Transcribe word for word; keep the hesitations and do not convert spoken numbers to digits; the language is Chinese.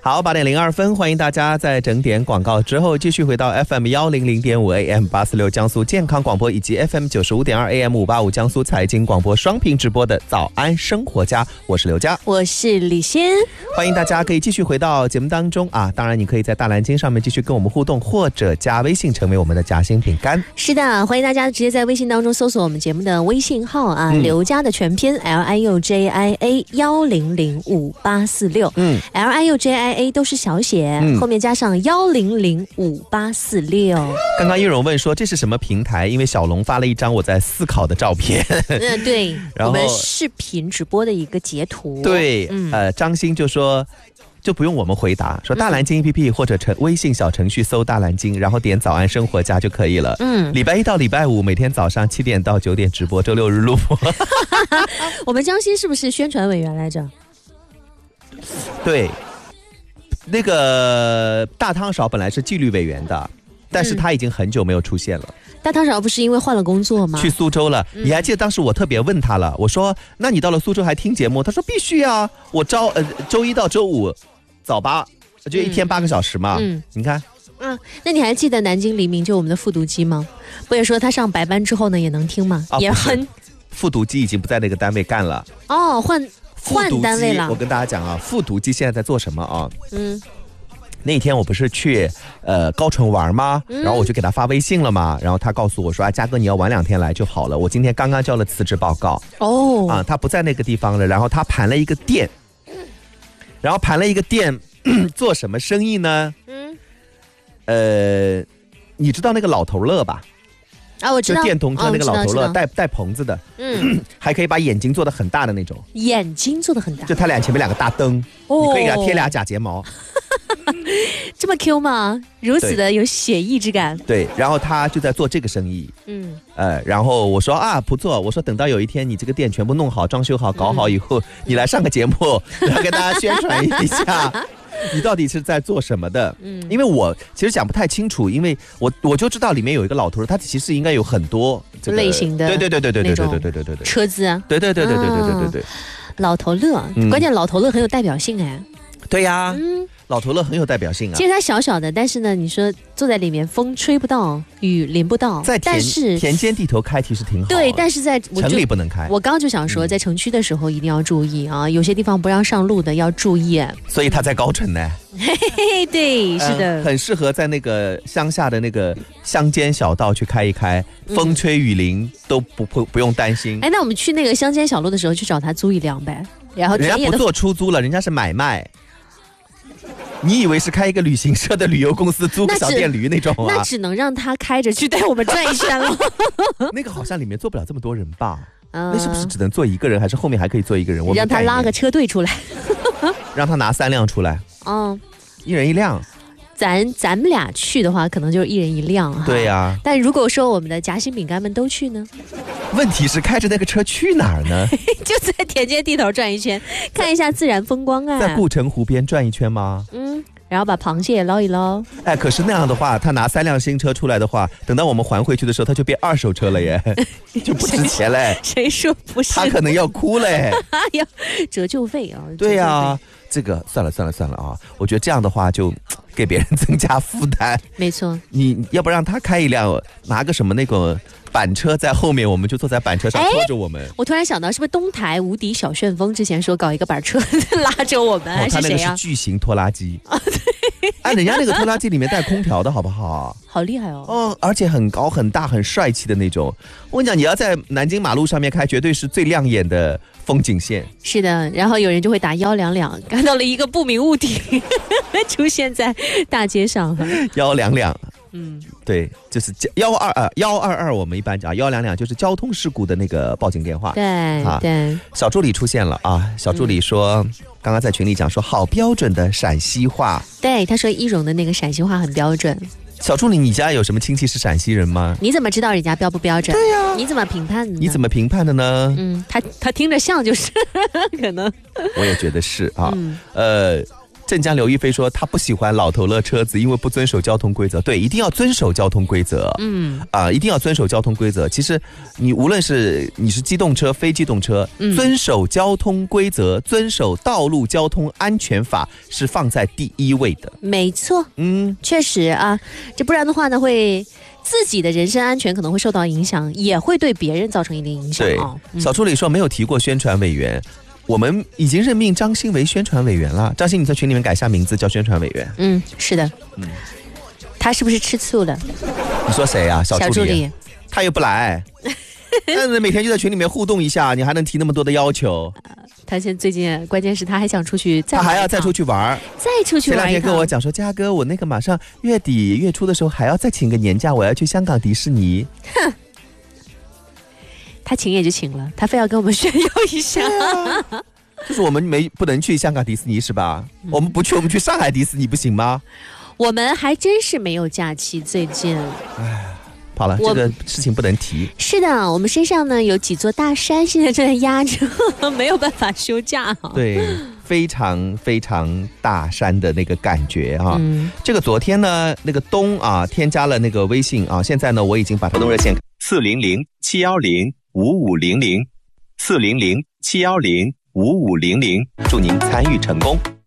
好，八点零二分，欢迎大家在整点广告之后继续回到 F M 一零零点五 A M 八四六江苏健康广播以及 F M 九十五点二 A M 五八五江苏财经广播双屏直播的早安生活家，我是刘佳， 我是李仙， 欢迎大家可以继续回到节目当中啊！当然，你可以在大蓝鲸上面继续跟我们互动，或者加微信成为我们的夹心饼干。 是的，欢迎大家直接在微信当中搜索我们节目的微信号啊，嗯、刘佳的全拼 L I U J I A 一零零五八四六，嗯 ，L I U J I A 都是小写，嗯、后面加上一零零五八四六。 刚刚一荣问说这是什么平台，因为小龙发了一张我在思考的照片。 嗯，对， 然后我们视频直播的一个截图。 对，嗯、呃，张欣就说。就不用我们回答，说大蓝鲸 A P P 或者成微信小程序搜大蓝鲸，然后点早安生活家就可以了。嗯，礼拜一到礼拜五每天早上七点到九点直播，周六日录播。 我们张欣是不是宣传委员来着？ 对，那个大汤勺本来是纪律委员的，但是他已经很久没有出现了。嗯， 大汤勺不是因为换了工作吗？ 去苏州了。嗯、你还记得当时我特别问他了，我说那你到了苏州还听节目？他说必须啊，我朝呃周一到周五早八，就一天八个小时嘛。嗯，你看。 嗯，那你还记得南京黎明就我们的复读机吗？不也说他上白班之后呢也能听吗？啊、也很。 复读机已经不在那个单位干了。 哦，换换单位了。 我跟大家讲啊，复读机现在在做什么啊？嗯。那天我不是去呃高淳玩吗？然后我就给他发微信了嘛，然后他告诉我说啊，嘉哥你要晚两天来就好了，我今天刚刚交了辞职报告。哦，啊，他不在那个地方了，然后他盘了一个店，然后盘了一个店做什么生意呢？嗯，呃，你知道那个老头乐吧？ 啊，我知道， 就电动车那个老头乐，带带棚子的，嗯，还可以把眼睛做得很大的那种， 眼睛做得很大， 就他俩前面两个大灯，哦、你可以给他贴俩假睫毛。 这么 Q 吗？如此的有写意之感。 对，然后他就在做这个生意。嗯，呃，然后我说啊，不错，我说等到有一天你这个店全部弄好、装修好、搞好以后，嗯、你来上个节目，然后跟大家宣传一下。你到底是在做什么的？嗯，因为我其实讲不太清楚，因为我我就知道里面有一个老头，他其实应该有很多、这个、 类型的， 对对对对对对对对对对对对车子啊， 对对对对对对对对对， 老头乐，嗯、关键老头乐很有代表性哎。 对呀，嗯，老头乐很有代表性啊。 其实它小小的，但是呢，你说坐在里面，风吹不到，雨淋不到， 在田但是田间地头开其实挺好。 对，但是在城里不能开。 我刚刚就想说，在城区的时候一定要注意啊，有些地方不让上路的要注意。 所以他在高淳呢。 嘿嘿嘿，对，是的、 嗯，很适合在那个乡下的那个乡间小道去开一开，风吹雨淋都不不不用担心。 哎，那我们去那个乡间小路的时候，去找他租一辆呗。然后人家不做出租了，人家是买卖。你以为是开一个旅行社的旅游公司租个小电驴那种啊？ 那只能让他开着去带我们转一圈了。 那个好像里面坐不了这么多人吧？嗯、那是不是只能坐一个人，还是后面还可以坐一个人？我让他拉个车队出来， 让他拿三辆出来。嗯，一人一辆。 咱咱们俩去的话，可能就是一人一辆哈。 对呀、啊。 但如果说我们的夹心饼干们都去呢？ 问题是开着那个车去哪儿呢？ 就在田间地头转一圈，看一下自然风光啊。 在护城湖边转一圈吗？ 嗯。然后把螃蟹也捞一捞。哎， 可是那样的话，他拿三辆新车出来的话，等到我们还回去的时候，他就变二手车了耶，就不值钱嘞。 谁说不是？ 他可能要哭嘞。 要折旧费啊。 对呀、啊，这个算了算了算了啊！我觉得这样的话就给别人增加负担。 没错。 你要不让他开一辆，拿个什么那个板车在后面，我们就坐在板车上拖着我们。 我突然想到，是不是东台无敌小旋风之前说搞一个板车拉着我们，哦、还是谁啊？ 他那个是巨型拖拉机。啊，对。哎，人家那个拖拉机里面带空调的好不好？ 好厉害哦！ 哦，而且很高很大很帅气的那种。我跟你讲，你要在南京马路上面开，绝对是最亮眼的风景线。 是的，然后有人就会打幺两两，看到了一个不明物体出现在大街上。 幺两两。嗯，对，就是幺二二幺二二，我们一般讲幺两两就是交通事故的那个报警电话。 对、啊、对， 小助理出现了啊！小助理说，嗯、刚刚在群里讲说，好标准的陕西话。 对，他说一荣的那个陕西话很标准。 小助理，你家有什么亲戚是陕西人吗？ 你怎么知道人家标不标准？ 对呀、啊， 你怎么评判的呢？ 你怎么评判的呢？嗯， 他他听着像就是可能。 我也觉得是啊，嗯、呃。 镇江刘亦菲说她不喜欢老头乐车子，因为不遵守交通规则。对，一定要遵守交通规则。嗯啊、呃，一定要遵守交通规则。其实你无论是你是机动车、非机动车，嗯、遵守交通规则、遵守道路交通安全法是放在第一位的。 没错，嗯，确实啊，这不然的话呢，会自己的人身安全可能会受到影响，也会对别人造成一定影响。 对， 哦嗯、 小助理说没有提过宣传委员。我们已经任命张欣为宣传委员了。张欣，你在群里面改下名字叫宣传委员。 嗯，是的。嗯，他是不是吃醋了？ 你说谁啊？小助理。 小助理他又不来，那每天就在群里面互动一下，你还能提那么多的要求？ 呃、他现在最近关键是他还想出去再玩， 他还要再出去玩， 再出去玩。 前两天跟我讲说，嘉哥，我那个马上月底月初的时候还要再请个年假，我要去香港迪士尼。 哼。他请也就请了，他非要跟我们炫耀一下。啊、 就是我们没不能去香港迪士尼是吧？嗯、我们不去，我们去上海迪士尼不行吗？ 我们还真是没有假期，最近。 哎，好了，这个事情不能提。 是的，我们身上呢有几座大山，现在正在压着，没有办法休假。 对，非常非常大山的那个感觉哈、啊。嗯、这个昨天呢，那个东啊添加了那个微信啊，现在呢我已经把活动热线四零零七幺零。五五零零四零零七幺零五五零零，祝您参与成功。